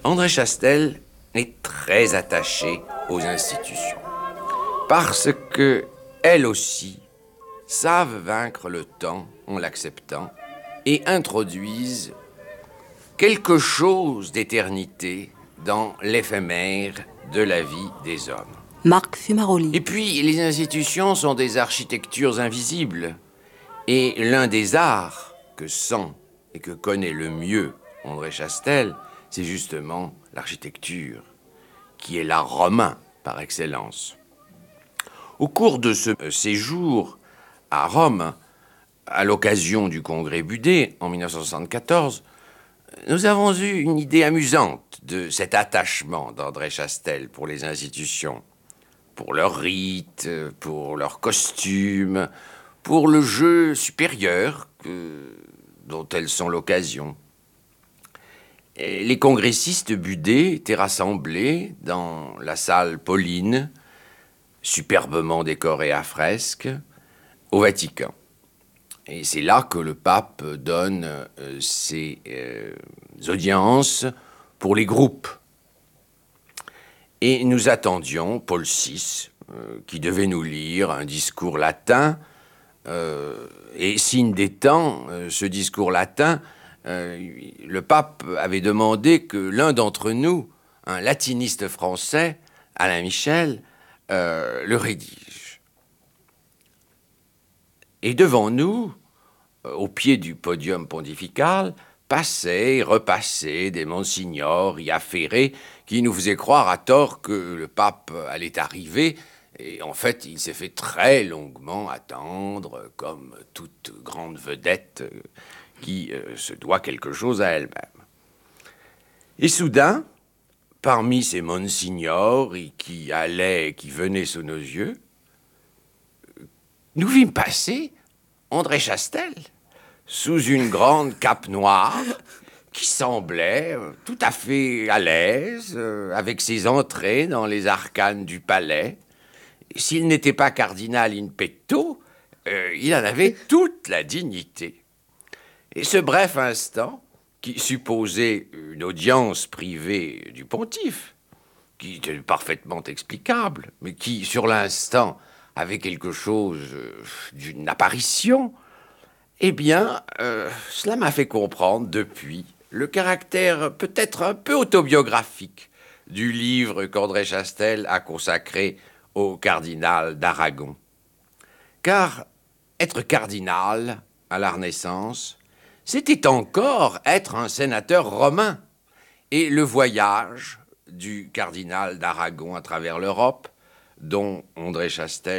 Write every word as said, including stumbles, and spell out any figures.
André Chastel est très attaché aux institutions, parce que elles aussi savent vaincre le temps en l'acceptant et introduisent quelque chose d'éternité dans l'éphémère de la vie des hommes. Marc Fumaroli. Et puis, les institutions sont des architectures invisibles. Et l'un des arts que sent et que connaît le mieux André Chastel, c'est justement l'architecture, qui est l'art romain par excellence. Au cours de ce séjour à Rome, à l'occasion du congrès Budé en mille neuf cent soixante-quatorze, nous avons eu une idée amusante de cet attachement d'André Chastel pour les institutions, pour leurs rites, pour leurs costumes, pour le jeu supérieur que, dont elles sont l'occasion. Et les congressistes budés étaient rassemblés dans la salle Pauline, superbement décorée à fresques, au Vatican. Et c'est là que le pape donne euh, ses euh, audiences pour les groupes. Et nous attendions Paul six, euh, qui devait nous lire un discours latin. Euh, et signe des temps, euh, ce discours latin, euh, le pape avait demandé que l'un d'entre nous, un latiniste français, Alain Michel, euh, le rédige. Et devant nous, euh, au pied du podium pontifical, passaient et repassaient des monsignors y affairés qui nous faisaient croire à tort que le pape allait arriver. Et en fait, il s'est fait très longuement attendre, comme toute grande vedette qui euh, se doit quelque chose à elle-même. Et soudain, parmi ces monsignors qui allaient et qui venaient sous nos yeux, nous vîmes passer André Chastel, sous une grande cape noire, qui semblait tout à fait à l'aise, avec ses entrées dans les arcanes du palais. S'il n'était pas cardinal in petto, euh, il en avait toute la dignité. Et ce bref instant, qui supposait une audience privée du pontife, qui était parfaitement explicable, mais qui, sur l'instant, avait quelque chose d'une apparition, eh bien, euh, cela m'a fait comprendre depuis le caractère peut-être un peu autobiographique du livre qu'André Chastel a consacré au cardinal d'Aragon. Car être cardinal à la Renaissance, c'était encore être un sénateur romain. Et le voyage du cardinal d'Aragon à travers l'Europe, dont André Chastel